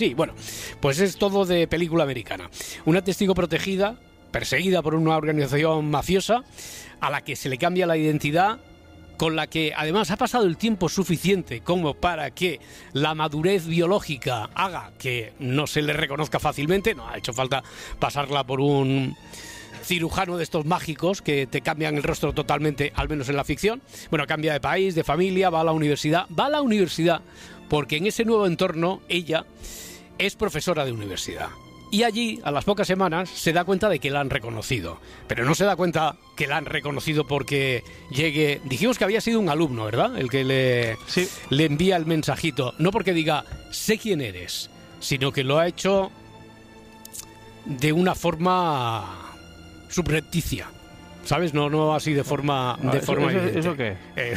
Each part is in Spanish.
Sí, bueno, pues es todo de película americana. Una testigo protegida, perseguida por una organización mafiosa, a la que se le cambia la identidad, con la que además ha pasado el tiempo suficiente como para que la madurez biológica haga que no se le reconozca fácilmente. No ha hecho falta pasarla por un cirujano de estos mágicos que te cambian el rostro totalmente, al menos en la ficción. Bueno, cambia de país, de familia, va a la universidad porque en ese nuevo entorno ella es profesora de universidad. Y allí, a las pocas semanas, se da cuenta de que la han reconocido. Pero no se da cuenta que la han reconocido porque llegue... Dijimos que había sido un alumno, ¿verdad? El que le envía el mensajito. No porque diga, sé quién eres, sino que lo ha hecho de una forma subrepticia. ¿Sabes? No así de forma evidente. ¿Eso qué?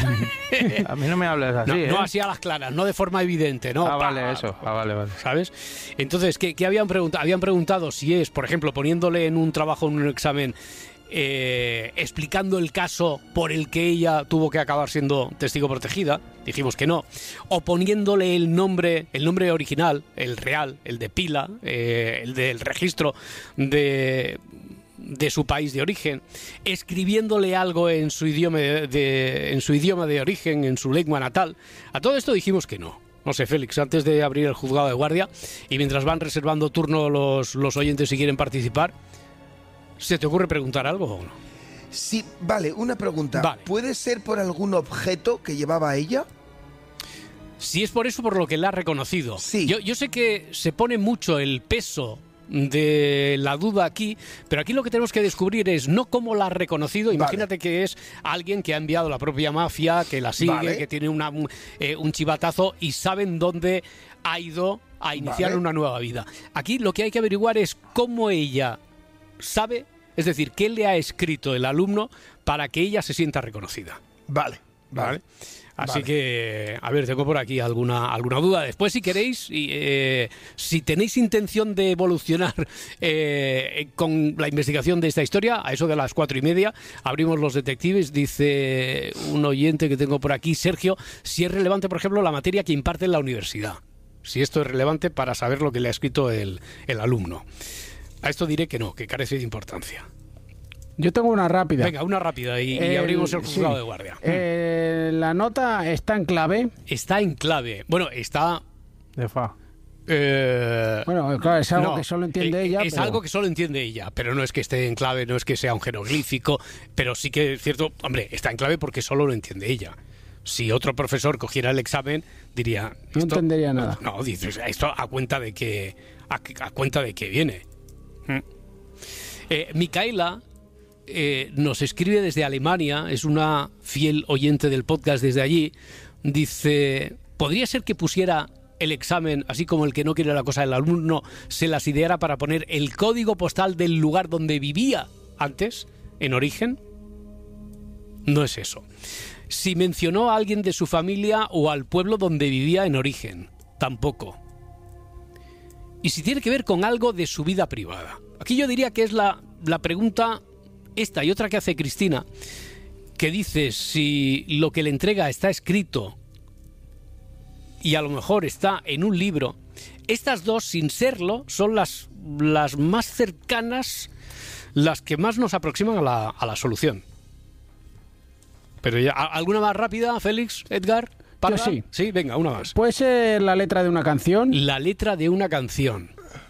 A mí no me hables así, no así a las claras, no de forma evidente, ¿no? Vale, eso. Vale. ¿Sabes? Entonces, ¿qué habían preguntado? Habían preguntado si es, por ejemplo, poniéndole en un trabajo, en un examen, explicando el caso por el que ella tuvo que acabar siendo testigo protegida. Dijimos que no. O poniéndole el nombre original, el real, el de pila, el del registro de su país de origen, escribiéndole algo en su idioma de origen, en su lengua natal. A todo esto dijimos que no. No sé, Félix, antes de abrir el juzgado de guardia y mientras van reservando turno los oyentes si quieren participar, ¿se te ocurre preguntar algo o no? Sí, vale, una pregunta. Vale. ¿Puede ser por algún objeto que llevaba ella? Si es por eso, por lo que la ha reconocido. Sí. Yo sé que se pone mucho el peso de la duda aquí, pero aquí lo que tenemos que descubrir es no cómo la ha reconocido. Imagínate que es alguien que ha enviado la propia mafia, que la sigue, que tiene un chivatazo y saben dónde ha ido a iniciar una nueva vida. Aquí lo que hay que averiguar es cómo ella sabe, es decir, qué le ha escrito el alumno para que ella se sienta reconocida. Vale. Así que, a ver, tengo por aquí alguna duda. Después, si queréis, si tenéis intención de evolucionar con la investigación de esta historia, a eso de las 4:30, abrimos los detectives. Dice un oyente que tengo por aquí, Sergio, si es relevante, por ejemplo, la materia que imparte en la universidad. Si esto es relevante para saber lo que le ha escrito el alumno. A esto diré que no, que carece de importancia. Yo tengo una rápida. Venga, una rápida y abrimos el juzgado de guardia. La nota está en clave. Está en clave. Bueno, está... De fa. Bueno, claro, es algo que solo entiende ella. Es algo que solo entiende ella, pero no es que esté en clave, no es que sea un jeroglífico, pero sí que es cierto, hombre, está en clave porque solo lo entiende ella. Si otro profesor cogiera el examen, diría... No entendería nada. No, dices, esto a cuenta de que viene. Micaela nos escribe desde Alemania, es una fiel oyente del podcast desde allí. Dice, ¿podría ser que pusiera el examen, así como el que no quiere la cosa del alumno, se las ideara para poner el código postal del lugar donde vivía antes, en origen? No es eso. Si mencionó a alguien de su familia o al pueblo donde vivía en origen, tampoco. Y si tiene que ver con algo de su vida privada. Aquí yo diría que es la pregunta esta y otra que hace Cristina, que dice si lo que le entrega está escrito y a lo mejor está en un libro. Estas dos, sin serlo, son las más cercanas, las que más nos aproximan a la solución. Pero ya, ¿alguna más rápida, Félix, Edgar? Yo sí. Sí, venga, una más. ¿Puede ser la letra de una canción? La letra de una canción.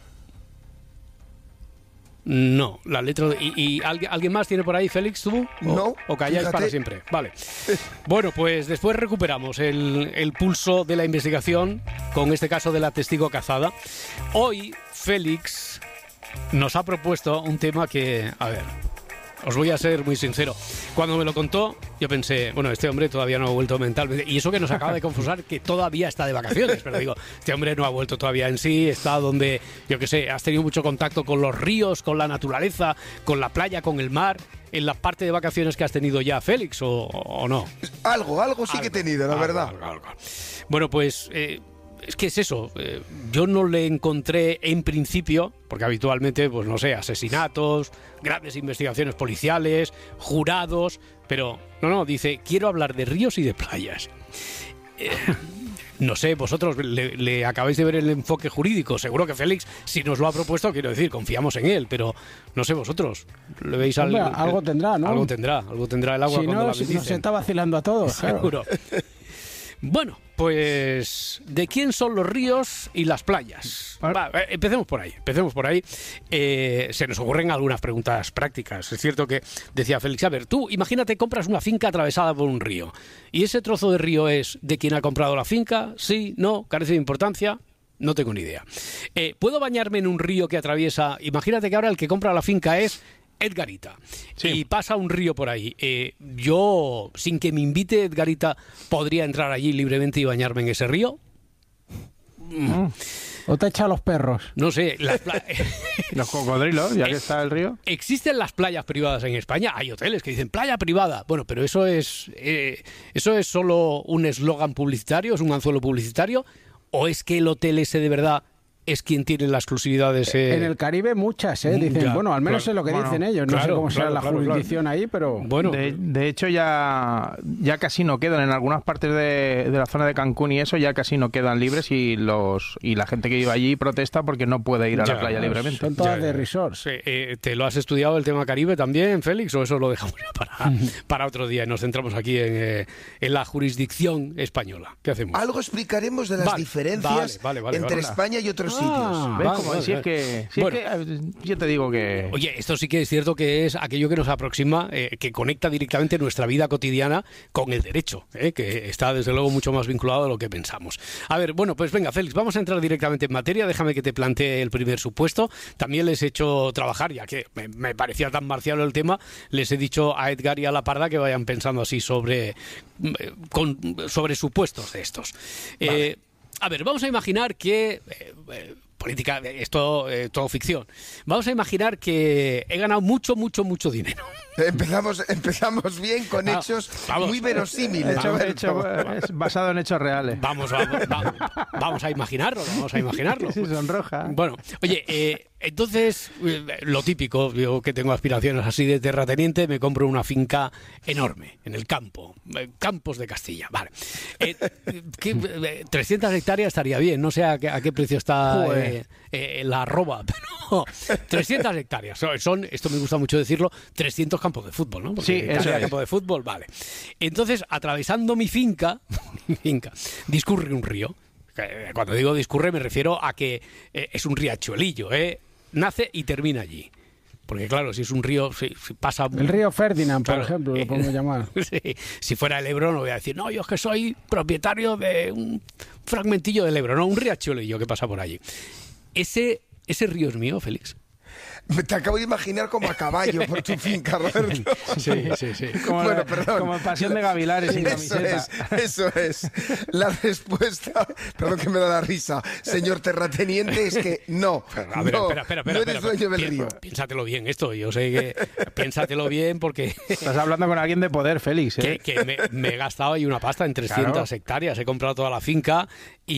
No, la letra... ¿Y alguien más tiene por ahí, Félix, tú? No. ¿O calláis Fíjate. para siempre? Vale. Bueno, pues después recuperamos el pulso de la investigación con este caso de la testigo cazada. Hoy, Félix nos ha propuesto un tema que... A ver, os voy a ser muy sincero. Cuando me lo contó, yo pensé, bueno, este hombre todavía no ha vuelto mentalmente. Y eso que nos acaba de confusar que todavía está de vacaciones. Pero digo, este hombre no ha vuelto todavía en sí. Está donde, yo qué sé, has tenido mucho contacto con los ríos, con la naturaleza, con la playa, con el mar. En la parte de vacaciones que has tenido ya, Félix, ¿o no? Algo sí que he tenido, la verdad. Algo. Bueno, pues... es que es eso, yo no le encontré en principio, porque habitualmente, pues no sé, asesinatos, grandes investigaciones policiales, jurados, pero no, dice, quiero hablar de ríos y de playas. No sé, vosotros le acabáis de ver el enfoque jurídico. Seguro que Félix, si nos lo ha propuesto, quiero decir, confiamos en él, pero no sé vosotros. ¿Le veis algo tendrá, ¿no? Algo tendrá el agua si cuando no, la bendicen. nos está vacilando a todos. Seguro. Bueno, pues ¿de quién son los ríos y las playas? Va, empecemos por ahí. Se nos ocurren algunas preguntas prácticas. Es cierto que decía Félix, a ver, tú imagínate compras una finca atravesada por un río y ese trozo de río es de quien ha comprado la finca, sí, no, carece de importancia. No tengo ni idea. ¿Puedo bañarme en un río que atraviesa? Imagínate que ahora el que compra la finca es Edgarita, sí, y pasa un río por ahí. Yo, sin que me invite Edgarita, ¿podría entrar allí libremente y bañarme en ese río? ¿O te echa a los perros? No sé. Los cocodrilos, ya que está el río. ¿Existen las playas privadas en España? Hay hoteles que dicen playa privada. Bueno, pero eso es solo un eslogan publicitario, es un anzuelo publicitario, ¿o es que el hotel ese de verdad es quien tiene la exclusividad de ese...? En el Caribe muchas, dicen, ya, bueno, al menos es lo que dicen ellos, no sé cómo será la jurisdicción ahí, pero... Bueno, de hecho ya casi no quedan, en algunas partes de la zona de Cancún y eso, ya casi no quedan libres y la gente que vive allí protesta porque no puede ir a la playa libremente. Son todas de resorts. Sí, ¿te lo has estudiado el tema Caribe también, Félix, o eso lo dejamos ya para otro día y nos centramos aquí en la jurisdicción española? ¿Qué hacemos? Algo explicaremos de las diferencias entre España y otros sitios. ¿Ves? Si es que yo te digo que... Oye, esto sí que es cierto que es aquello que nos aproxima, que conecta directamente nuestra vida cotidiana con el derecho, que está desde luego mucho más vinculado a lo que pensamos. A ver, bueno, pues venga, Félix, vamos a entrar directamente en materia. Déjame que te plantee el primer supuesto. También les he hecho trabajar, ya que me parecía tan marcial el tema, les he dicho a Edgar y a La Parda que vayan pensando así sobre supuestos de estos. Vale. A ver, vamos a imaginar que... política, esto todo ficción. Vamos a imaginar que he ganado mucho dinero. Empezamos bien con hechos muy verosímiles. Basado en hechos reales. Vamos a imaginarlo. Sí, sonroja. Bueno, oye, entonces, lo típico, yo que tengo aspiraciones así de terrateniente, me compro una finca enorme en el campo, Campos de Castilla, vale. 300 hectáreas estaría bien, no sé a qué precio está la arroba, pero 300 hectáreas. Esto me gusta mucho decirlo, 300 campos de fútbol, ¿no? Porque sí, eso es. Campo de fútbol, vale. Entonces, atravesando mi finca, discurre un río. Cuando digo discurre me refiero a que es un riachuelillo, nace y termina allí. Porque claro, si es un río, si pasa... El río Ferdinand, por ejemplo, lo podemos llamar. Sí, si fuera el Ebro no voy a decir, no, yo es que soy propietario de un fragmentillo del Ebro, no, un riachuelillo que pasa por allí. ¿Ese río es mío, Félix? Te acabo de imaginar como a caballo por tu finca, Roberto. Sí. Como Pasión de Gavilanes sin camiseta. Eso es. La respuesta, perdón que me da la risa, señor terrateniente, es que no. A ver, espera. No eres dueño del río. Piénsatelo bien esto, yo sé que... Piénsatelo bien porque... Estás hablando con alguien de poder, Félix. Que me he gastado ahí una pasta en 300 hectáreas, he comprado toda la finca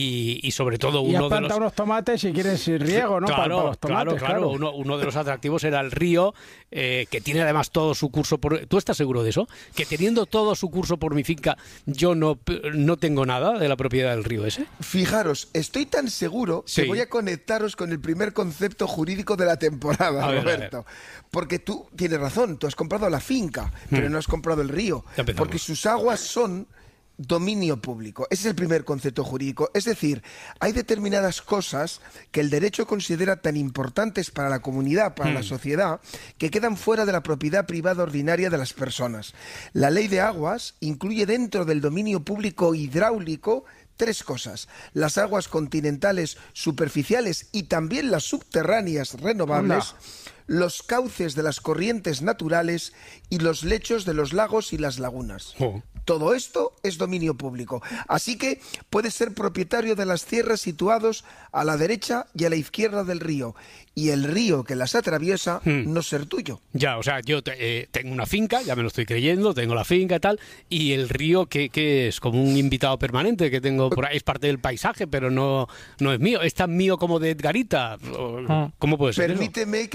y sobre todo uno de los... Y has plantado unos tomates si quieres riego, ¿no? Claro, para los tomates, claro. Uno de los atractivos era el río, que tiene además todo su curso por... ¿Tú estás seguro de eso? Que teniendo todo su curso por mi finca, yo no tengo nada de la propiedad del río ese. Fijaros, estoy tan seguro que voy a conectaros con el primer concepto jurídico de la temporada, Roberto. Porque tú tienes razón, tú has comprado la finca, pero no has comprado el río. Porque sus aguas son dominio público. Ese es el primer concepto jurídico. Es decir, hay determinadas cosas que el derecho considera tan importantes para la comunidad, para la sociedad, que quedan fuera de la propiedad privada ordinaria de las personas. La ley de aguas incluye dentro del dominio público hidráulico 3 cosas: las aguas continentales superficiales y también las subterráneas renovables, los cauces de las corrientes naturales y los lechos de los lagos y las lagunas. Todo esto es dominio público. Así que puedes ser propietario de las tierras situados a la derecha y a la izquierda del río. Y el río que las atraviesa no ser tuyo. Ya, o sea, yo tengo una finca, ya me lo estoy creyendo, tengo la finca y tal, y el río que es como un invitado permanente que tengo por ahí, es parte del paisaje, pero no es mío. ¿Es tan mío como de Edgarita? ¿Cómo puede ser? Permíteme que ponga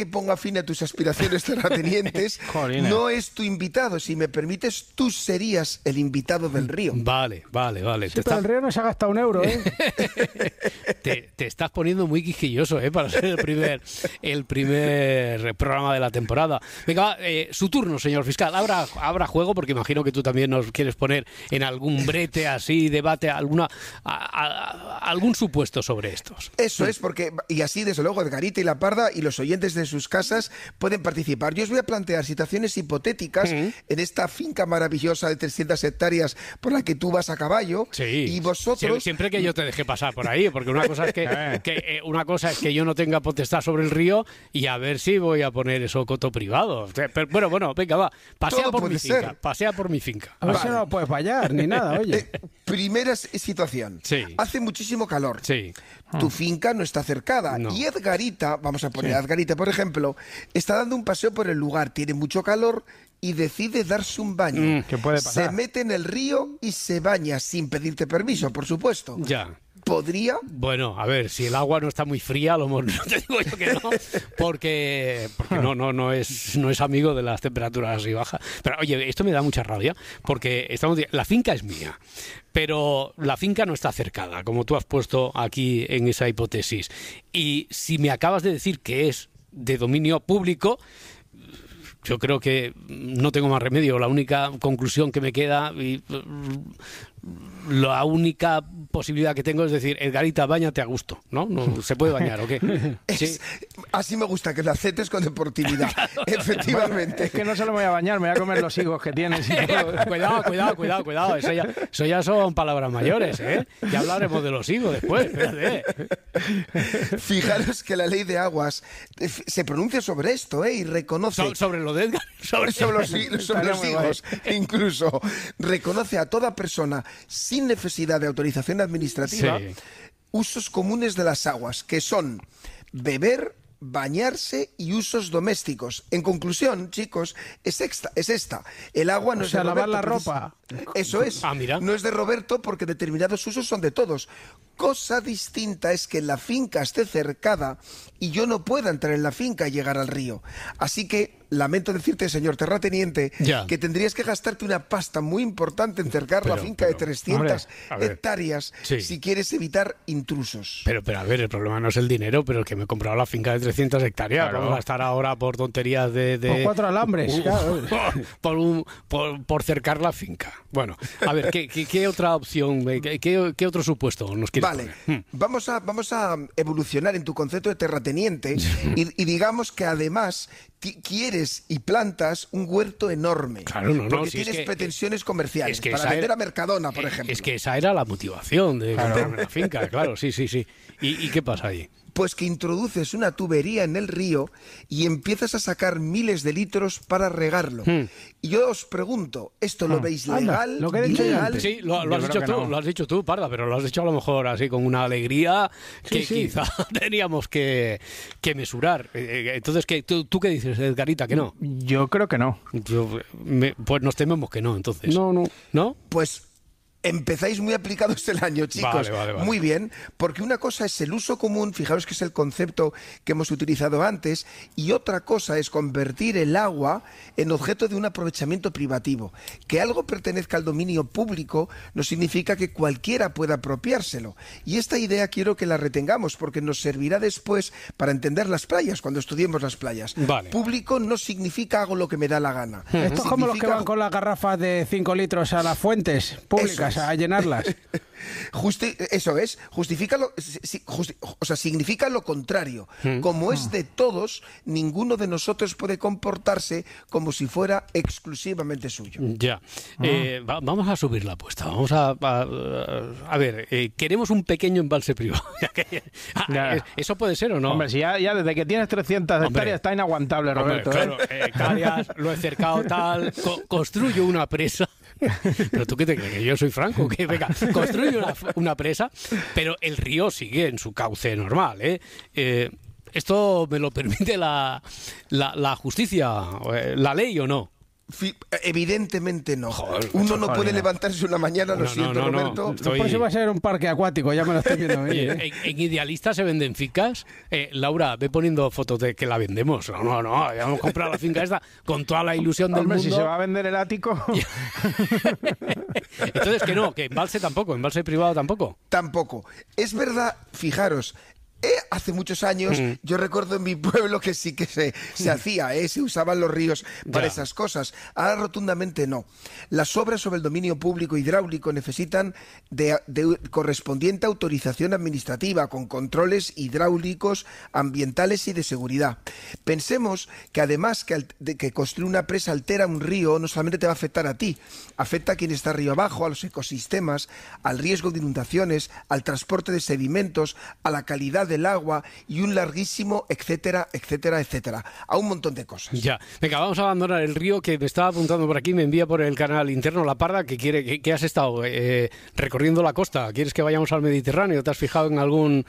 afín a tus aspiraciones terratenientes, no es tu invitado. Si me permites, tú serías el invitado del río. Vale. Sí, pero el río no se ha gastado un euro, ¿eh? Te estás poniendo muy quisquilloso, para ser el primer programa de la temporada. Venga, su turno, señor fiscal. Habrá juego, porque imagino que tú también nos quieres poner en algún brete así, debate, algún supuesto sobre estos. Eso es, porque, y así desde luego Edgarita y La Parda y los oyentes de sus casas pueden participar. Yo os voy a plantear situaciones hipotéticas en esta finca maravillosa de 300 hectáreas por la que tú vas a caballo, y vosotros... Siempre que yo te deje pasar por ahí, porque una cosa es que yo no tenga potestad sobre el río, y a ver si voy a poner eso coto privado. Pero, bueno, venga, va, pasea por mi finca. A ver si no puedes fallar ni nada, oye. Primera situación. Sí. Hace muchísimo calor. Sí. Tu finca no está cercada. No. Y Edgarita, vamos a poner a Edgarita, por ejemplo, está dando un paseo por el lugar, tiene mucho calor y decide darse un baño. ¿Qué puede pasar? Se mete en el río y se baña sin pedirte permiso, por supuesto. Ya. ¿Podría? Bueno, a ver, si el agua no está muy fría, a lo mejor no te digo yo que no, porque no es amigo de las temperaturas así bajas. Pero oye, esto me da mucha rabia, porque la finca es mía, pero la finca no está cercada, como tú has puesto aquí en esa hipótesis. Y si me acabas de decir que es de dominio público, yo creo que no tengo más remedio. La única conclusión que me queda, y la única posibilidad que tengo es decir, Edgarita, báñate a gusto, ¿no? ¿Se puede bañar o qué? ¿Sí? Así me gusta, que lo aceptes con deportividad. Claro. Efectivamente. Es que no se lo voy a bañar, me voy a comer los higos que tienes. Cuidado. Eso ya son palabras mayores, ¿eh? Ya hablaremos de los higos después. Espérate. Fijaros que la ley de aguas se pronuncia sobre esto, y reconoce... sobre lo de Edgar. Sobre los higos. Incluso reconoce a toda persona sin necesidad de autorización administrativa usos comunes de las aguas, que son beber, bañarse y usos domésticos. En conclusión, chicos, es esta. El agua no es de Roberto. Lavar la ropa. Eso es. Mira. No es de Roberto, porque determinados usos son de todos. Cosa distinta es que la finca esté cercada y yo no pueda entrar en la finca y llegar al río. Así que lamento decirte, señor terrateniente, que tendrías que gastarte una pasta muy importante en cercar la finca de 300 hectáreas si quieres evitar intrusos. Pero a ver, el problema no es el dinero, pero el que me he comprado la finca de 300 hectáreas. Claro. Vamos a estar ahora por tonterías Por 4 alambres. Por cercar la finca. Bueno, a ver, ¿qué otra opción, qué otro supuesto nos quieres poner? Vamos a evolucionar en tu concepto de terrateniente y digamos que además quieres y plantas un huerto enorme. Claro, porque tienes pretensiones comerciales para vender a Mercadona, por ejemplo. Es que esa era la motivación de comprarme la finca, claro, sí. ¿Y qué pasa ahí? Pues que introduces una tubería en el río y empiezas a sacar miles de litros para regarlo. Y yo os pregunto, ¿esto lo veis legal? Lo que he dicho ¿Ilegal? Sí, lo has dicho tú, Parda, pero lo has dicho a lo mejor así con una alegría que quizá teníamos que mesurar. Entonces, ¿tú qué dices, Edgarita, que no? Yo creo que no. Pues nos tememos que no, entonces. No. Pues... empezáis muy aplicados el año, chicos. Vale. Muy bien, porque una cosa es el uso común, fijaros que es el concepto que hemos utilizado antes, y otra cosa es convertir el agua en objeto de un aprovechamiento privativo. Que algo pertenezca al dominio público no significa que cualquiera pueda apropiárselo. Y esta idea quiero que la retengamos, porque nos servirá después para entender las playas, cuando estudiemos las playas. Vale. Público no significa hago lo que me da la gana. Esto es como los que van con las garrafas de 5 litros a las fuentes públicas a llenarlas. Eso es, significa lo contrario. Como es de todos, ninguno de nosotros puede comportarse como si fuera exclusivamente suyo. Ya. Vamos a subir la apuesta. Vamos a ver, queremos un pequeño embalse privado. ¿Eso puede ser o no? Hombre, si ya desde que tienes 300 hectáreas está inaguantable, Roberto. Claro, Carias, lo he cercado tal, construyo una presa. Pero tú qué te crees, que yo soy franco, que venga, construye una presa, pero el río sigue en su cauce normal, ¿Esto me lo permite la justicia, la ley o no? Evidentemente no. Joder, uno no puede levantarse una mañana, lo siento, Roberto. Lo próximo va a ser un parque acuático, ya me lo estoy viendo a mí. En Idealista se venden fincas. Laura, ve poniendo fotos de que la vendemos. No, ya hemos comprado la finca esta con toda la ilusión del mundo. Si se va a vender el ático... Entonces que embalse tampoco, embalse privado tampoco. Tampoco. Es verdad, fijaros, hace muchos años, yo recuerdo en mi pueblo que sí que se hacía, se usaban los ríos para esas cosas. Ahora rotundamente no. Las obras sobre el dominio público hidráulico necesitan de correspondiente autorización administrativa con controles hidráulicos, ambientales y de seguridad. Pensemos que además que construir una presa altera un río, no solamente te va a afectar a ti, afecta a quien está río abajo, a los ecosistemas, al riesgo de inundaciones, al transporte de sedimentos, a la calidad del agua y un larguísimo etcétera, etcétera, etcétera, a un montón de cosas. Ya, venga, vamos a abandonar el río, que me estaba apuntando por aquí, me envía por el canal interno La Parda, que has estado recorriendo la costa. ¿Quieres que vayamos al Mediterráneo? ¿Te has fijado en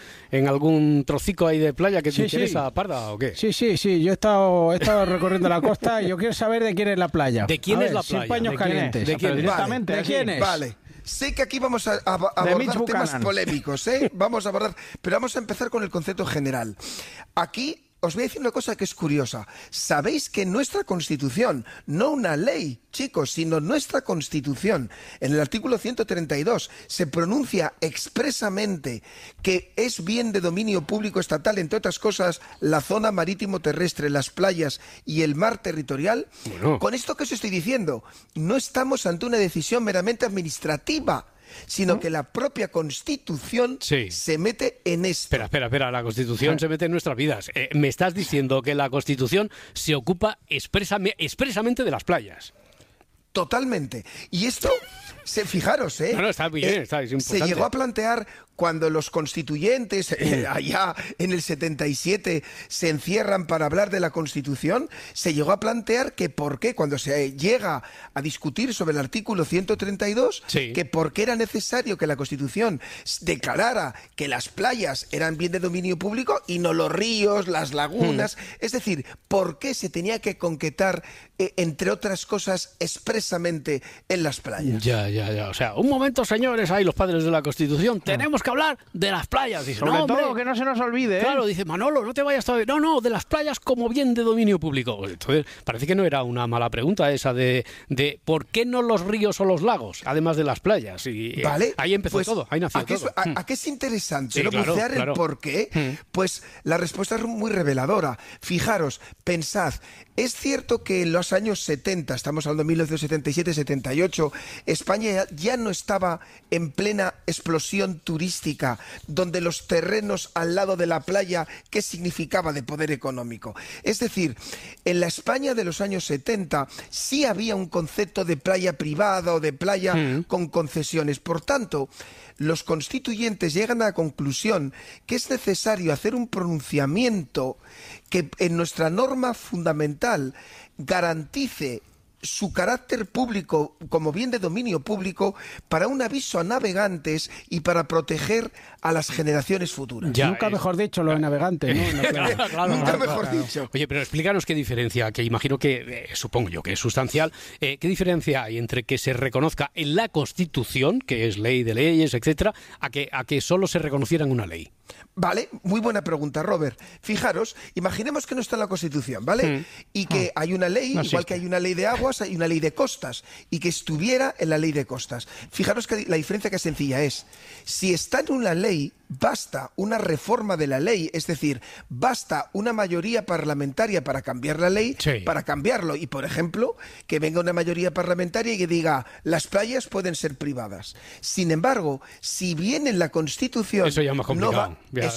algún trocico ahí de playa que te interesa, Parda, o qué? Sí, yo he estado recorriendo la costa y yo quiero saber de quién es la playa. ¿De quién es la playa? Sin paños calientes. ¿De quién? Directamente. ¿De quién es? Vale. Sé que aquí vamos a abordar temas polémicos, vamos a abordar, pero vamos a empezar con el concepto general. Aquí os voy a decir una cosa que es curiosa. Sabéis que nuestra Constitución, no una ley, chicos, sino nuestra Constitución, en el artículo 132, se pronuncia expresamente que es bien de dominio público estatal, entre otras cosas, la zona marítimo terrestre, las playas y el mar territorial. Bueno. Con esto que os estoy diciendo, no estamos ante una decisión meramente administrativa, sino que la propia Constitución se mete en esto. Espera, la Constitución se mete en nuestras vidas. Me estás diciendo que la Constitución se ocupa expresamente de las playas. Totalmente. Y esto, fijaros, No, está bien, es importante. Se llegó a plantear cuando los constituyentes, allá en el 77, se encierran para hablar de la Constitución, se llegó a plantear que por qué, cuando se llega a discutir sobre el artículo 132, que por qué era necesario que la Constitución declarara que las playas eran bien de dominio público y no los ríos, las lagunas. Es decir, por qué se tenía que concretar, entre otras cosas, expresamente en las playas. Ya. O sea, un momento, señores, ahí los padres de la Constitución, tenemos que hablar de las playas. Dice, sobre todo, que no se nos olvide. Claro, dice, Manolo, no te vayas todavía. No, de las playas como bien de dominio público. Entonces, parece que no era una mala pregunta esa de ¿por qué no los ríos o los lagos, además de las playas? Y vale, ahí empezó todo, ahí nació todo. ¿A qué es interesante? Bucear el por qué. Pues la respuesta es muy reveladora. Fijaros, pensad, es cierto que en los años 70, estamos hablando de 1977-78, España ya no estaba en plena explosión turística, donde los terrenos al lado de la playa, ¿qué significaba de poder económico? Es decir, en la España de los años 70 sí había un concepto de playa privada o de playa con concesiones. Por tanto, los constituyentes llegan a la conclusión que es necesario hacer un pronunciamiento que en nuestra norma fundamental garantice su carácter público como bien de dominio público para un aviso a navegantes y para proteger a las generaciones futuras. Nunca mejor dicho lo de navegantes, ¿no? Nunca mejor dicho. Oye, pero explícanos qué diferencia, que imagino que, supongo yo que es sustancial, qué diferencia hay entre que se reconozca en la Constitución, que es ley de leyes, etcétera, a que solo se reconociera en una ley. Vale, muy buena pregunta, Robert. Fijaros, imaginemos que no está en la Constitución, ¿vale? Y que hay una ley, igual que hay una ley de aguas, hay una ley de costas, y que estuviera en la ley de costas. Fijaros que la diferencia que es sencilla es, si está en una ley, basta una reforma de la ley, es decir, basta una mayoría parlamentaria para cambiar la ley, para cambiarlo. Y, por ejemplo, que venga una mayoría parlamentaria y que diga, las playas pueden ser privadas. Sin embargo, si bien en la Constitución eso ya más complicado.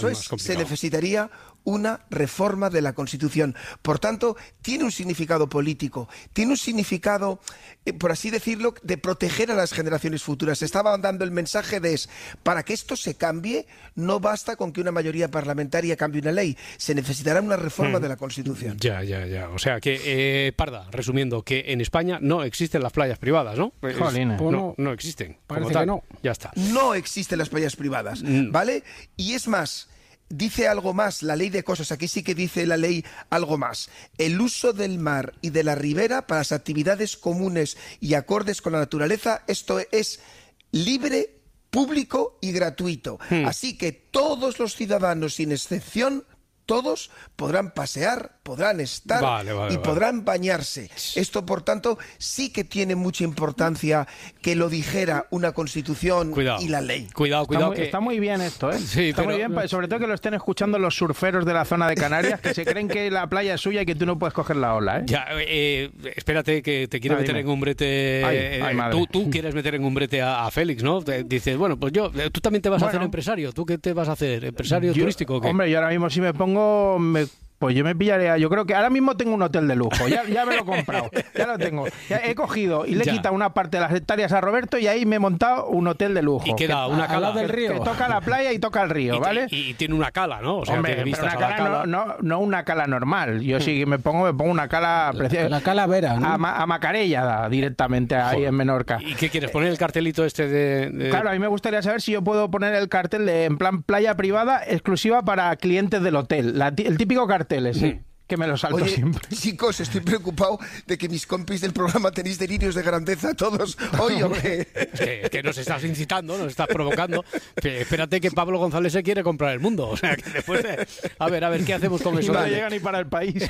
Se necesitaría una reforma de la Constitución. Por tanto, tiene un significado político, tiene un significado, por así decirlo, de proteger a las generaciones futuras. Se estaba dando el mensaje de para que esto se cambie, no basta con que una mayoría parlamentaria cambie una ley, se necesitará una reforma de la Constitución. Ya. O sea que, Parda, resumiendo, que en España no existen las playas privadas, ¿no? No existen. Parece que no. Ya está. No existen las playas privadas, ¿vale? Y es más, dice algo más, la ley de costas, aquí sí que dice la ley algo más. El uso del mar y de la ribera para las actividades comunes y acordes con la naturaleza, esto es libre, público y gratuito. Así que todos los ciudadanos, sin excepción, todos podrán pasear, podrán estar y podrán bañarse. Esto, por tanto, sí que tiene mucha importancia que lo dijera una Constitución y la ley. Cuidado. Está muy bien esto, ¿eh? Sí, está muy bien, sobre todo que lo estén escuchando los surferos de la zona de Canarias, que se creen que la playa es suya y que tú no puedes coger la ola, ¿eh? Ya, espérate, que te quiero meter en un brete. Tú quieres meter en un brete a Félix, ¿no? Dices, bueno, pues tú también te vas a hacer empresario. ¿Tú qué te vas a hacer? ¿Empresario turístico o qué? Hombre, yo ahora mismo si me pongo... Pues yo me pillaría, yo creo que ahora mismo tengo un hotel de lujo, ya me lo he comprado, ya lo tengo. Ya he cogido y le he quitado una parte de las hectáreas a Roberto y ahí me he montado un hotel de lujo. Y queda una cala del río. Que toca la playa y toca el río, ¿vale? Y tiene una cala, ¿no? O sea, hombre, pero una cala, no una cala normal. Yo sí me pongo una cala preciosa. La calavera, ¿no? A Macarella directamente ahí en Menorca. ¿Y qué quieres? ¿Poner el cartelito este de...? Claro, a mí me gustaría saber si yo puedo poner el cartel de en plan playa privada exclusiva para clientes del hotel. El típico cartel ese. Que me lo salto siempre. Chicos, estoy preocupado de que mis compis del programa tenéis delirios de grandeza todos hoy, hombre. Que nos estás incitando, nos estás provocando. Espérate que Pablo González se quiere comprar el mundo. O sea, que después a ver, ¿qué hacemos con eso? No llega ni para el país.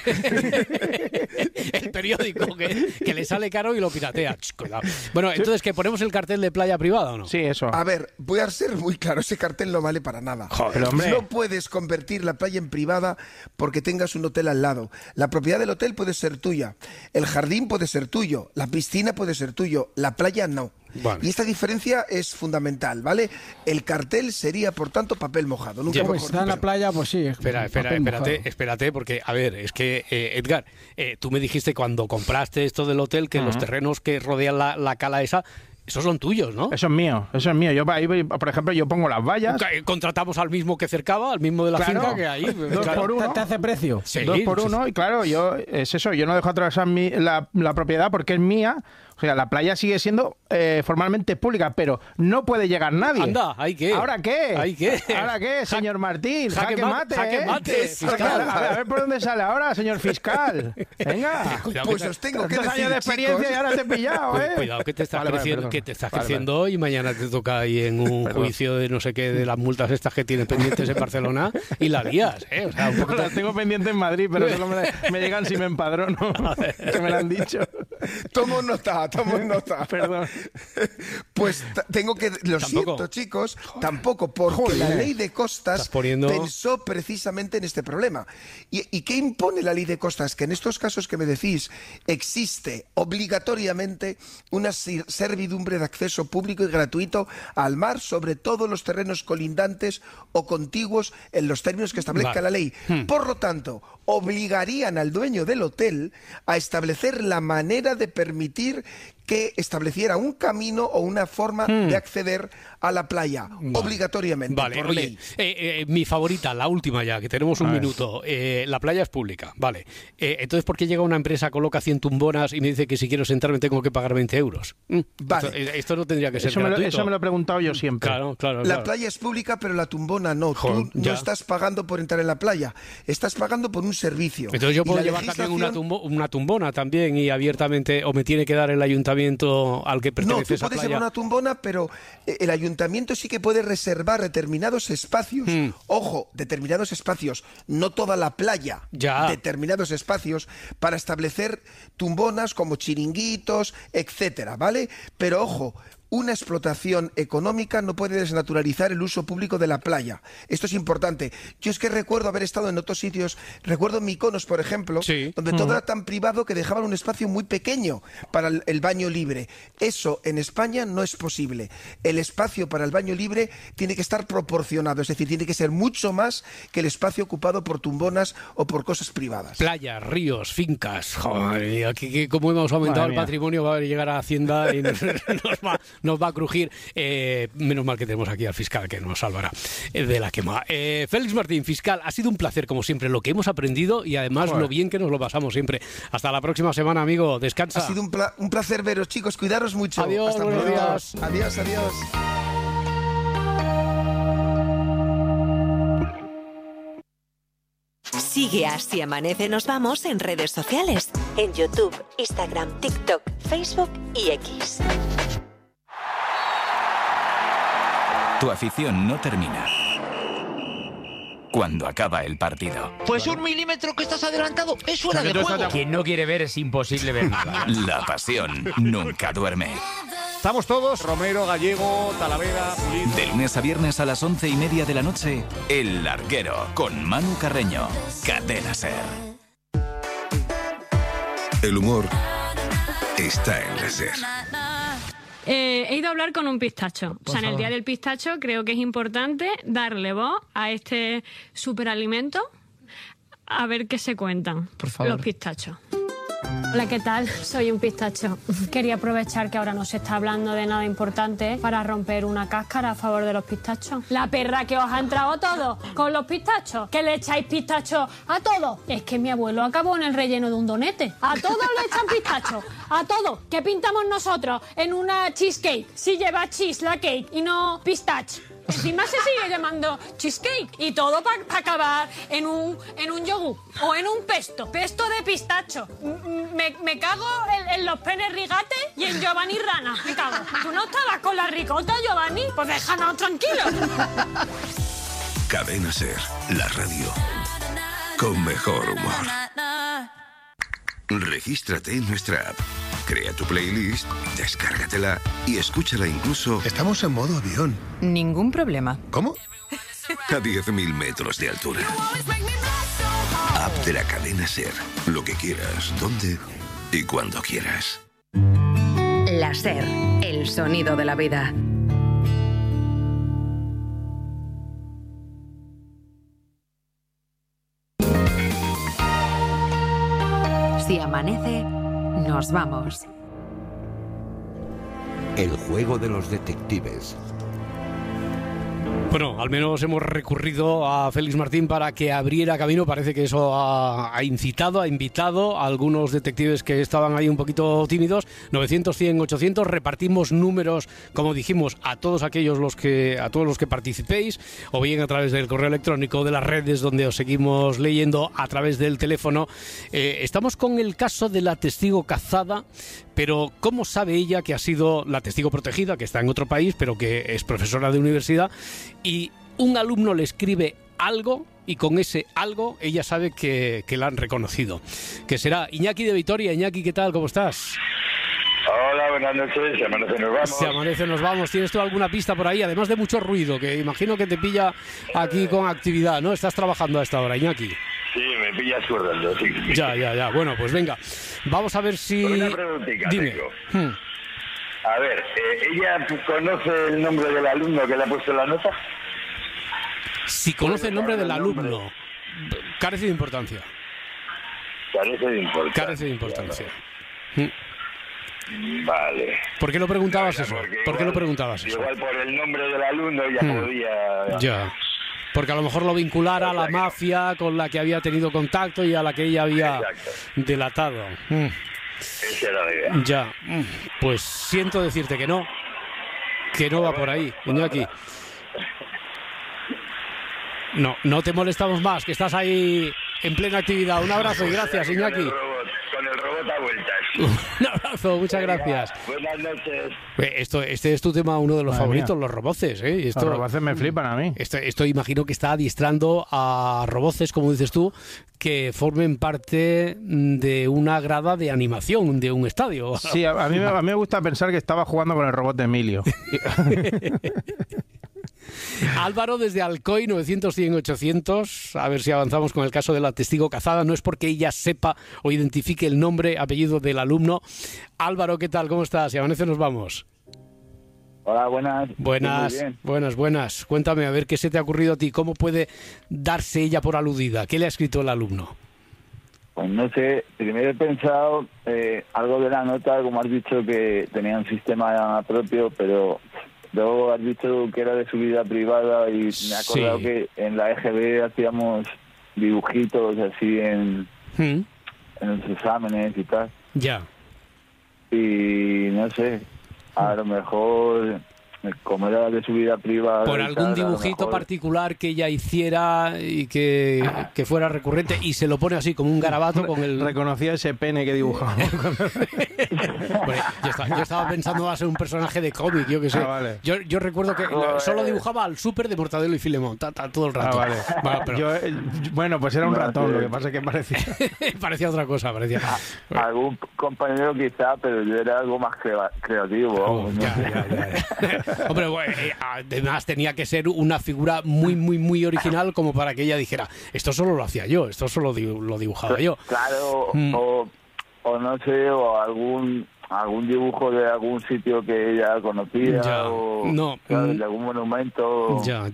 El periódico que le sale caro y lo piratea. Cuidado. Bueno, entonces, ¿que ponemos el cartel de playa privada o no? Sí, eso. A ver, voy a ser muy claro, ese cartel no vale para nada. Joder, hombre. No puedes convertir la playa en privada porque tengas un hotel al lado. La propiedad del hotel puede ser tuya, el jardín puede ser tuyo, la piscina puede ser tuyo, la playa no. Vale. Y esta diferencia es fundamental, ¿vale? El cartel sería, por tanto, papel mojado. Nunca pues está en la playa, pues sí. Espérate, porque, a ver, es que, Edgar, tú me dijiste cuando compraste esto del hotel que los terrenos que rodean la cala esa... Esos son tuyos, ¿no? Eso es mío. Yo ahí, por ejemplo, yo pongo las vallas. Contratamos al mismo que cercaba, al mismo de la finca que ahí. 2 por 1. ¿Te hace precio? Sí, 2 por 1 y claro, yo no dejo atravesar la propiedad porque es mía. O sea, la playa sigue siendo formalmente pública, pero no puede llegar nadie. Anda, ¿hay qué? ¿Ahora qué? ¿Hay qué? ¿Ahora qué, señor Martín? Jaque mate. Jaque mate, fiscal. A ver por dónde sale ahora, señor fiscal. Venga. Pues os tengo que decir, años de experiencia, chicos, y ahora te he pillado, ¿eh? Cuidado, que te estás creciendo hoy y mañana te toca ahí en un juicio de no sé qué, de las multas estas que tienes pendientes en Barcelona y la lías, ¿eh? O sea, un poquito... Las tengo pendientes en Madrid, pero solo me llegan si me empadrono, que me lo han dicho. Tomo nota. Perdón. Pues tengo que... siento, chicos, tampoco, porque la ley de costas pensó precisamente en este problema. ¿Y qué impone la ley de costas? Que en estos casos que me decís, existe obligatoriamente una servidumbre de acceso público y gratuito al mar sobre todos los terrenos colindantes o contiguos en los términos que establezca la ley. Por lo tanto, obligarían al dueño del hotel a establecer la manera de permitir que estableciera un camino o una forma de acceder a la playa, obligatoriamente, por ley. Mi favorita, la última ya, que tenemos un minuto. La playa es pública, vale. Entonces, ¿por qué llega una empresa, coloca 100 tumbonas y me dice que si quiero sentarme tengo que pagar 20 euros? Vale. Esto no tendría que ser gratuito. Eso me lo he preguntado yo siempre. Claro. La playa es pública, pero la tumbona no. Tú no estás pagando por entrar en la playa, estás pagando por un servicio. Entonces yo puedo llevar también una tumbona también y abiertamente, o me tiene que dar el ayuntamiento al que pertenece esa playa. No, tú puedes llevar una tumbona, pero el ayuntamiento sí que puede reservar determinados espacios. Ojo, determinados espacios, no toda la playa. Determinados espacios para establecer tumbonas como chiringuitos, etcétera, ¿vale? Pero ojo, una explotación económica no puede desnaturalizar el uso público de la playa. Esto es importante. Yo es que recuerdo haber estado en otros sitios, recuerdo Mykonos, por ejemplo, donde todo era tan privado que dejaban un espacio muy pequeño para el baño libre. Eso en España no es posible. El espacio para el baño libre tiene que estar proporcionado, es decir, tiene que ser mucho más que el espacio ocupado por tumbonas o por cosas privadas. Playas, ríos, fincas. Joder, aquí como hemos aumentado el patrimonio va a llegar a Hacienda y nos va a crujir. Menos mal que tenemos aquí al fiscal que nos salvará de la quema. Félix Martín, fiscal, ha sido un placer como siempre lo que hemos aprendido y además lo bien que nos lo pasamos siempre. Hasta la próxima semana, amigo. Descansa. Ha sido un placer veros, chicos. Cuidaros mucho. Adiós. Hasta buenos pronto. días. Adiós. Sigue a Si Amanece Nos Vamos en redes sociales, en YouTube, Instagram, TikTok, Facebook y X. Tu afición no termina cuando acaba el partido. Pues 1 milímetro que estás adelantado es fuera de juego. Quien no quiere ver es imposible ver nada. La pasión nunca duerme. Estamos todos, Romero, Gallego, Talavera, Pulido. De lunes a viernes a las 11:30 de la noche, El Larguero, con Manu Carreño. Cadena SER. El humor está en la SER. He ido a hablar con un pistacho. En el Día del Pistacho creo que es importante darle voz a este superalimento, a ver qué se cuentan los pistachos. Hola, ¿qué tal? Soy un pistacho. Quería aprovechar que ahora no se está hablando de nada importante para romper una cáscara a favor de los pistachos. La perra que os ha entrado todo con los pistachos, que le echáis pistachos a todo. Es que mi abuelo acabó en el relleno de un donete. A todos le echan pistachos, a todo. ¿Qué pintamos nosotros en una cheesecake? Si lleva cheese la cake y no pistache. Encima se sigue llamando cheesecake y todo para acabar en un yogur o en un pesto de pistacho. Me cago en los penes rigate y en Giovanni Rana. Me cago. ¿Tú no estabas con la ricota, Giovanni? Pues déjanos tranquilos. Cadena SER, la radio con mejor humor. Regístrate en nuestra app. Crea tu playlist, descárgatela y escúchala incluso... Estamos en modo avión. Ningún problema. ¿Cómo? A 10.000 metros de altura. App de la cadena SER. Lo que quieras, donde y cuando quieras. La SER, el sonido de la vida. Si amanece, nos vamos. El juego de los detectives. Bueno, al menos hemos recurrido a Félix Martín para que abriera camino. Parece que eso ha invitado a algunos detectives que estaban ahí un poquito tímidos. 900, 100, 800. Repartimos números, como dijimos, a todos los que participéis, o bien a través del correo electrónico, de las redes donde os seguimos leyendo, a través del teléfono. Estamos con el caso de la testigo cazada, pero ¿cómo sabe ella que ha sido la testigo protegida, que está en otro país, pero que es profesora de universidad? Y un alumno le escribe algo y con ese algo ella sabe que la han reconocido. Que será Iñaki de Vitoria. Iñaki, ¿qué tal? ¿Cómo estás? Hola, buenas noches. Si amanece nos vamos. Si amanece nos vamos. ¿Tienes tú alguna pista por ahí? Además de mucho ruido, que imagino que te pilla aquí con actividad, ¿no? Estás trabajando a esta hora, Iñaki. Sí, me pillas currando, sí. Ya. Bueno, pues venga. Vamos a ver si... Una preguntita Dime. tengo. A ver, ¿ella conoce el nombre del alumno que le ha puesto la nota? Si conoce el nombre del alumno, carece de importancia. Carece de importancia. Vale. ¿Por qué lo preguntabas eso? ¿Por qué lo preguntabas eso? Igual por el nombre del alumno ya podía... Ya. Porque a lo mejor lo vinculara a la mafia con la que había tenido contacto y a la que ella había delatado. Esa era la idea. Ya. Pues siento decirte que no va por ahí, Iñaki. No te molestamos más, que estás ahí en plena actividad. Un abrazo y gracias, Iñaki. Con el robot a vueltas. Un abrazo, muchas gracias. Buenas noches. Este es tu tema, uno de los favoritos, los roboces. Los roboces me flipan a mí. Esto imagino que está adiestrando a roboces, como dices tú, que formen parte de una grada de animación de un estadio. Sí, a mí me gusta pensar que estaba jugando con el robot de Emilio. Álvaro desde Alcoy, 900, 100, 800. A ver si avanzamos con el caso de la testigo cazada. No es porque ella sepa o identifique el nombre, apellido del alumno. Álvaro, ¿qué tal? ¿Cómo estás? Si amanece nos vamos. Hola, buenas. Buenas. Cuéntame, a ver qué se te ha ocurrido a ti. ¿Cómo puede darse ella por aludida? ¿Qué le ha escrito el alumno? Pues no sé, primero he pensado algo de la nota, como has dicho, que tenía un sistema propio, pero... Luego has dicho que era de su vida privada y me he acordado que en la EGB hacíamos dibujitos así en los exámenes y tal. Ya. Y no sé, a lo mejor como era de su vida privada... Por algún dibujito particular que ella hiciera y que fuera recurrente, y se lo pone así como un garabato con el... Reconocía ese pene que dibujaba. Bueno, yo estaba pensando va a ser un personaje de cómic, yo qué sé. Vale. Yo recuerdo que solo dibujaba al súper de Mortadelo y Filemón, todo el rato. Vale. Bueno, pues era un ratón, lo que pasa es que parecía... parecía otra cosa, parecía... Algún compañero quizá, pero yo era algo más creativo. Hombre, bueno, además tenía que ser una figura muy original como para que ella dijera, esto solo lo hacía yo, esto solo lo dibujaba yo. Claro, o no sé, o algún dibujo de algún sitio que ella conocía, de algún monumento. Ya.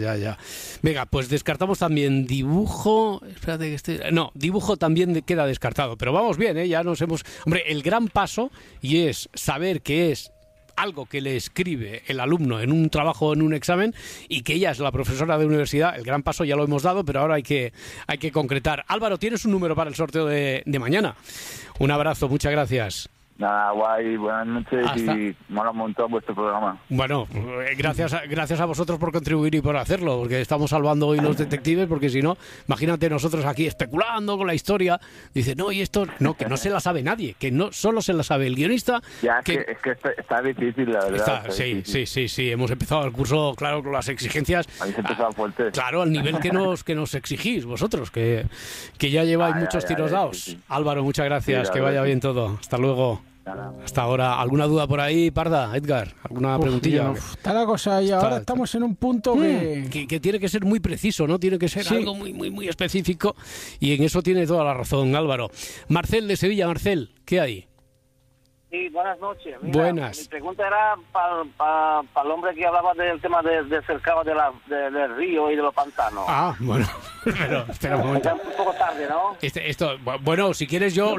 Venga, pues descartamos también dibujo. Espérate que dibujo también queda descartado. Pero vamos bien, ya nos hemos... Hombre, el gran paso, y es saber que es algo que le escribe el alumno en un trabajo o en un examen y que ella es la profesora de universidad, el gran paso ya lo hemos dado, pero ahora hay que concretar. Álvaro, tienes un número para el sorteo de mañana. Un abrazo, muchas gracias. Nada, guay, buenas noches y mola un montón vuestro programa. Bueno, gracias a vosotros por contribuir y por hacerlo, porque estamos salvando hoy los detectives, porque si no, imagínate nosotros aquí especulando con la historia, dice, no, y esto, no, que no se la sabe nadie, que no solo se la sabe el guionista. Ya, es que está difícil, la verdad. Sí, hemos empezado el curso, claro, con las exigencias. Habéis empezado fuerte. Claro, al nivel que nos exigís vosotros, que ya lleváis muchos tiros dados. Sí. Álvaro, muchas gracias, que vaya bien todo. Hasta luego. Hasta ahora, ¿alguna duda por ahí, Parda, Edgar? ¿Alguna preguntilla? Está la cosa y ahora estamos en un punto que tiene que ser muy preciso, ¿no? Tiene que ser algo muy específico, y en eso tiene toda la razón Álvaro. Marcel de Sevilla. Marcel, ¿qué hay? Sí, buenas noches. Mira, buenas. Mi pregunta era para el hombre que hablaba del tema del cercado del río y de los pantanos. Ah, bueno, pero espera un momento. Es un poco tarde, ¿no? Bueno, si quieres yo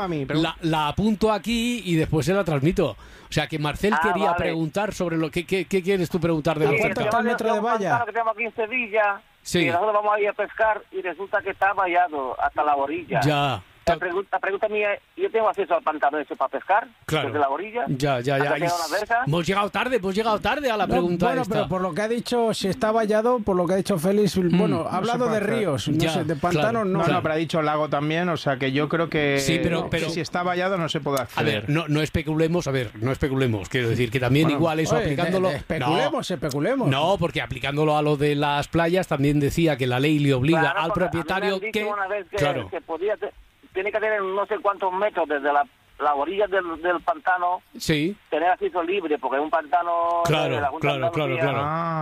la apunto aquí y después se la transmito. O sea, que Marcel quería preguntar sobre lo que... ¿Qué quieres tú preguntar de los cercados? ¿Cuánto metro de valla? Que tenemos aquí en Sevilla, sí. Y nosotros vamos a ir a pescar y resulta que está vallado hasta la orilla. Ya. La pregunta mía, ¿yo tengo acceso al pantano ese para pescar? Claro. Desde la orilla. Ya. Hemos llegado tarde a la pregunta esta. Pero por lo que ha dicho, si está vallado, por lo que ha dicho Félix, ha hablado de ríos, no sé, de pantanos no. No, pero ha dicho lago también, o sea que yo creo que, pero si está vallado no se puede acceder. A ver, no especulemos, quiero decir que también igual eso aplicándolo... Especulemos. No, porque aplicándolo a lo de las playas también decía que la ley le obliga al propietario que podía... Tiene que tener no sé cuántos metros desde la orilla del pantano, sí, tener acceso libre, porque es un pantano claro. de la Junta de Andalucía.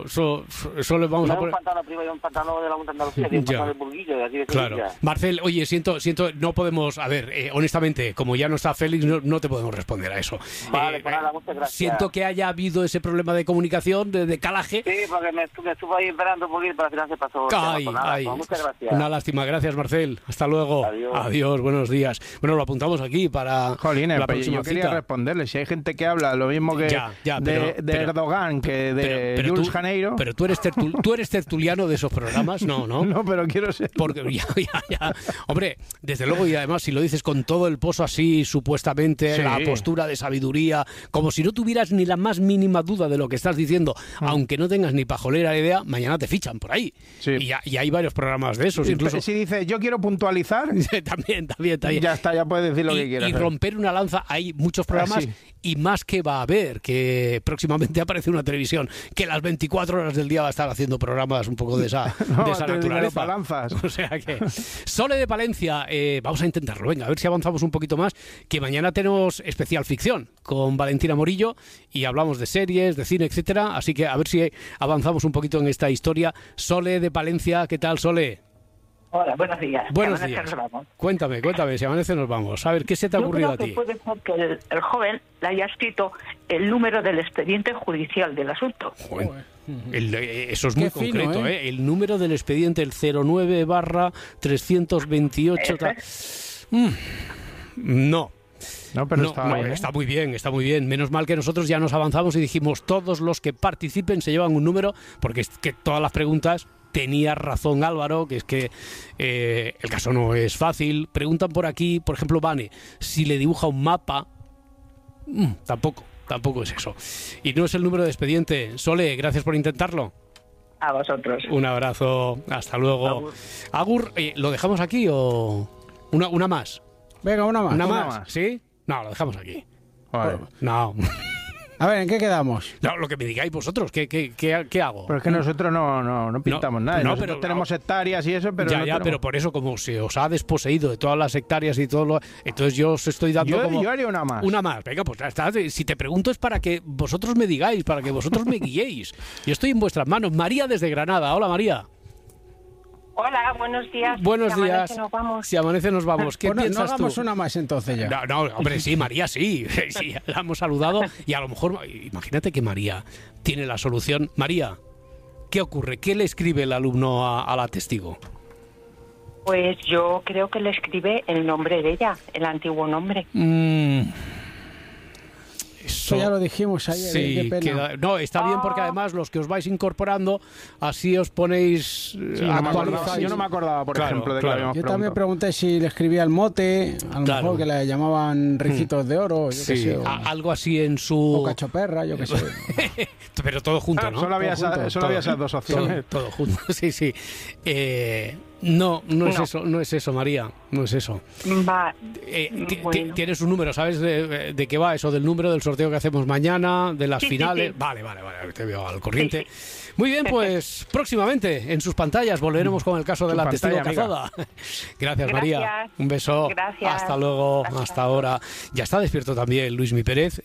Eso le vamos a poner. No es un pantano privado, es un pantano de la Junta de Andalucía, es un pantano de Burguillo, así de claro. Marcel, oye, siento, no podemos, honestamente, como ya no está Félix, no te podemos responder a eso. Vale, pues nada, muchas gracias. Siento que haya habido ese problema de comunicación, de calaje. Sí, porque me estuve ahí esperando un poquito, pero al final se pasó. Pues muchas gracias. Una lástima, gracias Marcel, hasta luego. Adiós, buenos días. Bueno, lo apuntamos aquí para la próxima yo quería responderle, si hay gente que habla lo mismo que de Erdogan que de Jules Janeiro. Pero tú eres tertuliano de esos programas, ¿no? No, pero quiero ser. Porque ya. Hombre, desde luego, y además si lo dices con todo el pozo así, supuestamente, la postura de sabiduría, como si no tuvieras ni la más mínima duda de lo que estás diciendo, aunque no tengas ni pajolera idea, mañana te fichan por ahí. Sí. Y hay varios programas de esos. Incluso si dices, yo quiero puntualizar, también. Ya está, ya puedes decir lo que quieras. Y romper una lanza, hay muchos programas y más que va a haber, que próximamente aparece una televisión que las 24 horas del día va a estar haciendo programas un poco de esa naturaleza. Lanzas. O sea que Sole de Palencia, vamos a intentarlo, venga, a ver si avanzamos un poquito más, que mañana tenemos especial ficción con Valentina Morillo y hablamos de series, de cine, etcétera, así que a ver si avanzamos un poquito en esta historia. Sole de Palencia, ¿qué tal, Sole? Hola, buenos días. Buenos días. Cuéntame, si amanece nos vamos. A ver, ¿qué se te ha ocurrido a ti? Puede ser que el joven le haya escrito el número del expediente judicial del asunto. Eso es muy concreto, El número del expediente, el 09/328. No. Pero está muy bien. Menos mal que nosotros ya nos avanzamos y dijimos todos los que participen se llevan un número, porque es que todas las preguntas... Tenía razón Álvaro, que es que el caso no es fácil. Preguntan por aquí, por ejemplo, Vane, si le dibuja un mapa. Tampoco. tampoco es eso. Y no es el número de expediente. Sole, gracias por intentarlo. A vosotros. Un abrazo, hasta luego. Agur, ¿lo dejamos aquí o una más? Venga, una más. ¿Una más? ¿Sí? No, lo dejamos aquí. Vale. No. A ver, ¿en qué quedamos? No, lo que me digáis vosotros, ¿qué hago? Pero es que nosotros no pintamos nada. No, nosotros tenemos hectáreas y eso, pero ya, pero por eso, como se os ha desposeído de todas las hectáreas y todo lo... Entonces yo os estoy dando yo haría una más. Una más. Venga, pues ya está. Si te pregunto es para que vosotros me digáis, para que vosotros me guiéis. Yo estoy en vuestras manos. María desde Granada. Hola, María. Hola, buenos días. Buenos días. Amanece, nos vamos. Si amanece nos vamos. ¿Qué piensas no hagamos tú? una más entonces ya. No, hombre, sí, María sí. Sí, la hemos saludado y a lo mejor, imagínate que María tiene la solución. María, ¿qué ocurre? ¿Qué le escribe el alumno a la testigo? Pues yo creo que le escribe el nombre de ella, el antiguo nombre. Eso ya lo dijimos ayer. Sí, qué pena. no, está bien porque además los que os vais incorporando, así os ponéis... yo no me acordaba, por ejemplo, de que lo habíamos Yo preguntado. también pregunté si le escribía el mote, a lo mejor que le llamaban ricitos de oro, yo qué sé. Algo así en su... O cachoperra, yo qué sé. Pero todo junto, ¿no? Solo había esas dos opciones. Todo junto, sí. No es eso, María, no es eso. Bueno. Tienes un número, ¿sabes de qué va eso? Del número del sorteo que hacemos mañana, de las finales. Sí. Vale, te veo al corriente. Sí. Muy bien, pues próximamente en sus pantallas volveremos con el caso de la testigo cazada. Gracias, María. Un beso. Gracias. Hasta luego, hasta ahora. Ya está despierto también Luismi Pérez.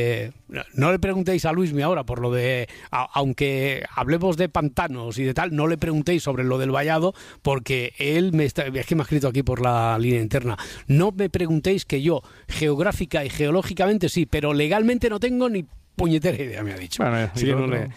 No le preguntéis a Luismi ahora por lo de... Aunque hablemos de pantanos y de tal, no le preguntéis sobre lo del vallado, porque él es que me ha escrito aquí por la línea interna. No me preguntéis que yo, geográfica y geológicamente sí, pero legalmente no tengo ni puñetera idea, me ha dicho. Bueno, sí,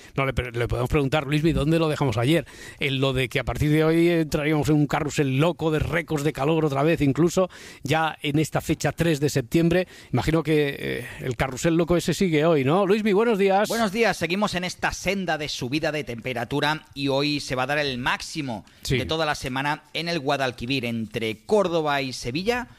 le podemos preguntar, Luismi, ¿dónde lo dejamos ayer? En lo de que a partir de hoy entraríamos en un carrusel loco de récords de calor otra vez, incluso ya en esta fecha 3 de septiembre. Imagino que el carrusel loco ese sigue hoy, ¿no? Luismi, buenos días. Buenos días, seguimos en esta senda de subida de temperatura y hoy se va a dar el máximo de toda la semana en el Guadalquivir, entre Córdoba y Sevilla.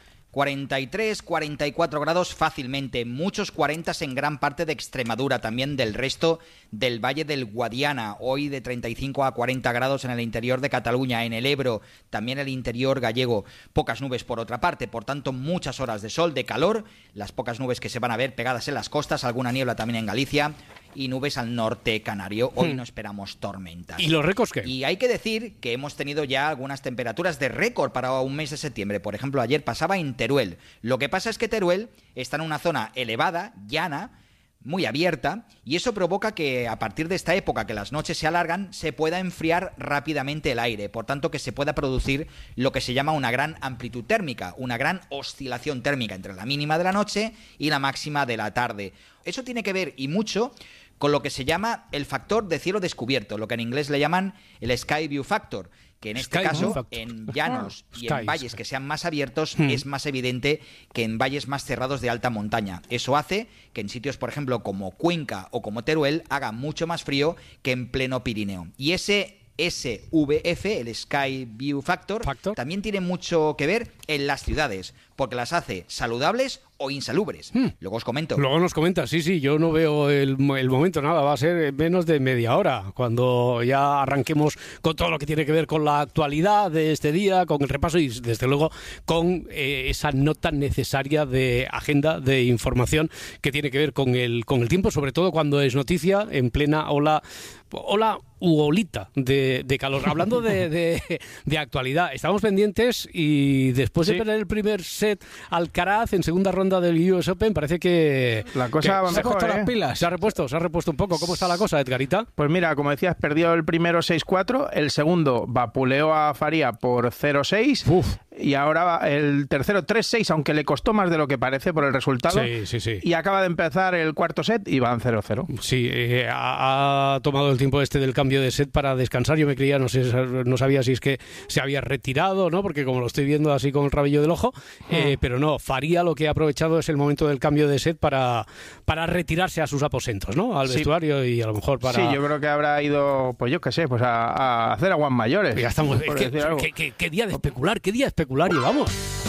43, 44 grados fácilmente, muchos 40 en gran parte de Extremadura, también del resto del Valle del Guadiana, hoy de 35 a 40 grados en el interior de Cataluña, en el Ebro, también el interior gallego, pocas nubes por otra parte, por tanto muchas horas de sol, de calor, las pocas nubes que se van a ver pegadas en las costas, alguna niebla también en Galicia y nubes al norte canario, hoy no esperamos tormentas. ¿Y los récords qué? Y hay que decir que hemos tenido ya algunas temperaturas de récord para un mes de septiembre, por ejemplo ayer pasaba en Teruel. Lo que pasa es que Teruel está en una zona elevada, llana, muy abierta, y eso provoca que a partir de esta época que las noches se alargan, se pueda enfriar rápidamente el aire, por tanto que se pueda producir lo que se llama una gran amplitud térmica, una gran oscilación térmica entre la mínima de la noche y la máxima de la tarde. Eso tiene que ver y mucho con lo que se llama el factor de cielo descubierto, lo que en inglés le llaman el Sky View Factor, que en este caso, en llanos y en valles que sean más abiertos, es más evidente que en valles más cerrados de alta montaña. Eso hace que en sitios, por ejemplo, como Cuenca o como Teruel, haga mucho más frío que en pleno Pirineo. Y ese SVF, el Sky View Factor, también tiene mucho que ver en las ciudades, porque las hace saludables o insalubres. Luego os comento. Luego nos comentas, sí, yo no veo el momento, nada, va a ser menos de media hora, cuando ya arranquemos con todo lo que tiene que ver con la actualidad de este día, con el repaso y desde luego con esa nota necesaria de agenda, de información que tiene que ver con el tiempo, sobre todo cuando es noticia en plena ola u olita de calor. Hablando de actualidad, estamos pendientes y después de perder el primer set Alcaraz en segunda ronda del US Open, parece que la cosa va mejor, se ha puesto las pilas. Se ha repuesto un poco. ¿Cómo está la cosa, Edgarita? Pues mira, como decías, perdió el primero 6-4, el segundo vapuleó a Faria por 0-6 y ahora el tercero 3-6, aunque le costó más de lo que parece por el resultado. Sí. Y acaba de empezar el cuarto set y van 0-0. Sí, ha tomado el tiempo del cambio de set para descansar. Yo me creía, no sabía si es que se había retirado, ¿no? Porque como lo estoy viendo así con el rabillo del ojo, pero no, Faria lo que ha aprovechado es el momento del cambio de set para retirarse a sus aposentos, ¿no? Al vestuario y a lo mejor para... Sí, yo creo que habrá ido, pues yo qué sé, pues a hacer aguas mayores. Ya estamos. ¿Qué día de especular? ¿Qué día especular llevamos?